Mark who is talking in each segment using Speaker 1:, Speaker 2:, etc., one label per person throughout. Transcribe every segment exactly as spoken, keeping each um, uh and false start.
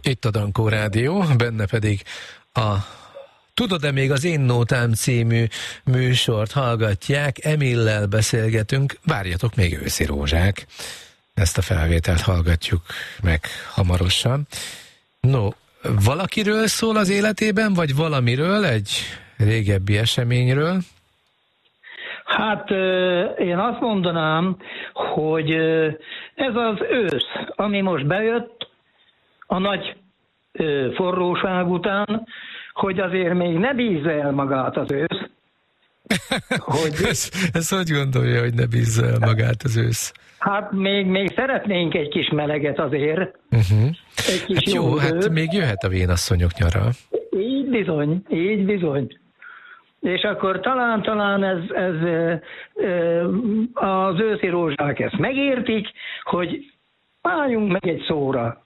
Speaker 1: Itt a Dankó Rádió, benne pedig a Tudod-e még az Én Nótám című műsort hallgatják, Emillel beszélgetünk, várjatok még őszi rózsák. Ezt a felvételt hallgatjuk meg hamarosan. No, valakiről szól az életében, vagy valamiről, egy régebbi eseményről?
Speaker 2: Hát én azt mondanám, hogy ez az ősz, ami most bejött a nagy forróság után, hogy azért még ne bízza el magát az ősz.
Speaker 1: Hogy... ez, ez hogy gondolja, hogy ne bízza el magát az ősz?
Speaker 2: Hát még, még szeretnénk egy kis meleget azért.
Speaker 1: Uh-huh.
Speaker 2: Egy kis
Speaker 1: hát jó, jó hát még jöhet a vénasszonyok nyara.
Speaker 2: Így bizony, így bizony. És akkor talán, talán ez, ez az őszi rózsák ezt megértik, hogy álljunk meg egy szóra.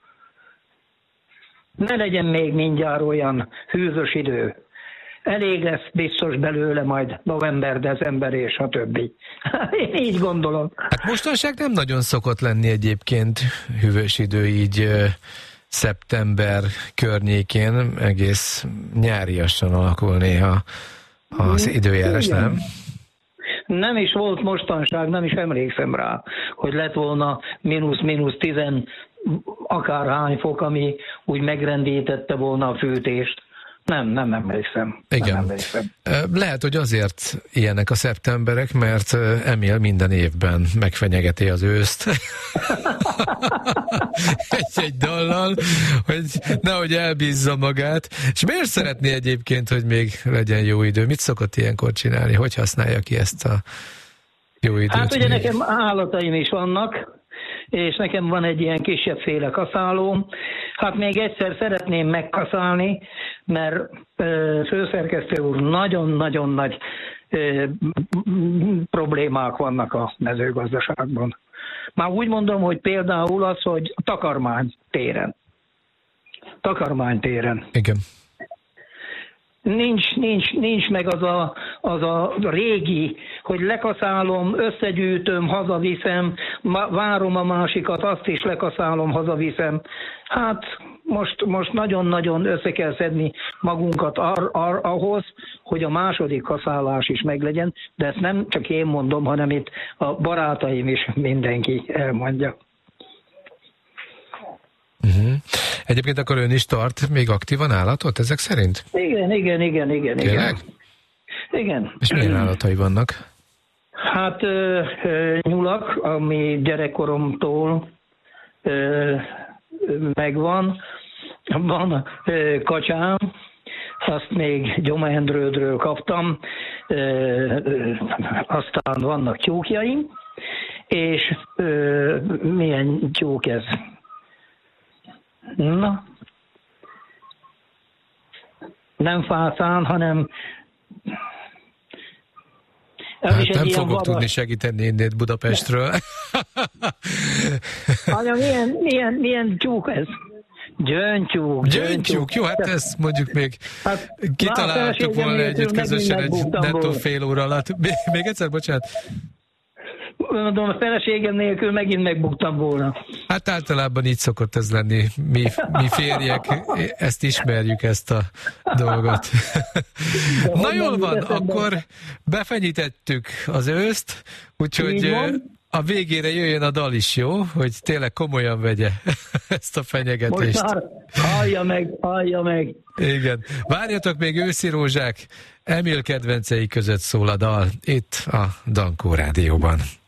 Speaker 2: Ne legyen még mindjárt olyan hűvös idő. Elég lesz biztos belőle majd november, december és a többi. Én így gondolom.
Speaker 1: Hát mostanság nem nagyon szokott lenni egyébként hűvös idő így szeptember környékén, egész nyáriasan alakul néha az időjárás,
Speaker 2: igen.
Speaker 1: Nem?
Speaker 2: Nem is volt mostanság, nem is emlékszem rá, hogy lett volna mínusz-mínusz tizen akárhány fok, ami úgy megrendítette volna a fűtést. Nem, nem emlékszem.
Speaker 1: Igen.
Speaker 2: Nem emlékszem.
Speaker 1: Lehet, hogy azért ilyenek a szeptemberek, mert Emil minden évben megfenyegeti az őszt. Egy-egy dallal, hogy nehogy elbízza magát. És miért szeretné egyébként, hogy még legyen jó idő? Mit szokott ilyenkor csinálni? Hogy használja ki ezt a jó időt?
Speaker 2: Hát ugye
Speaker 1: még?
Speaker 2: nekem állataim is vannak, és nekem van egy ilyen kisebb féle kaszálóm. Hát még egyszer szeretném megkaszálni, mert ö, főszerkesztő úr, nagyon-nagyon nagy ö, problémák vannak a mezőgazdaságban. Már úgy mondom, hogy például az, hogy takarmány téren. Takarmány téren.
Speaker 1: Igen.
Speaker 2: Nincs, nincs, nincs meg az a, az a régi, hogy lekaszálom, összegyűjtöm, hazaviszem, várom a másikat, azt is lekaszálom, hazaviszem. Hát most, most nagyon-nagyon össze kell szedni magunkat ar, ar, ahhoz, hogy a második kaszálás is meglegyen, de ezt nem csak én mondom, hanem itt a barátaim is mindenki elmondja.
Speaker 1: Uh-huh. Egyébként akkor ön is tart még aktívan állatot ezek szerint?
Speaker 2: Igen, igen, igen, igen.
Speaker 1: Tényleg?
Speaker 2: Igen.
Speaker 1: És milyen állatai vannak?
Speaker 2: Hát ö, ö, nyulak, ami gyerekkoromtól ö, megvan. Van ö, kacsám, azt még Gyoma Endrődről kaptam. Ö, ö, aztán vannak tyúkjaim, és ö, milyen tyúk ez? Na, nem fászán, hanem
Speaker 1: hát nem fogok magas... tudni segíteni innét Budapestről.
Speaker 2: Anya, milyen, milyen, milyen tyúk ez? Gyöngytyúk.
Speaker 1: Gyöngytyúk, jó, hát ezt mondjuk még hát, kitaláltuk volna együtt közösen egy nettó fél óra alatt. Még, még egyszer, bocsánat.
Speaker 2: Mondom, a feleségem nélkül megint megbuktam volna.
Speaker 1: Hát általában így szokott ez lenni. Mi, mi férjek ezt ismerjük, ezt a dolgot. Na jól van, akkor befenyítettük az őszt, úgyhogy a végére jöjjön a dal is, jó? Hogy tényleg komolyan vegye ezt a fenyegetést.
Speaker 2: Most már hallja meg, hallja meg.
Speaker 1: Igen. Várjatok még őszi rózsák. Emil kedvencei között szól a dal itt a Dankó Rádióban.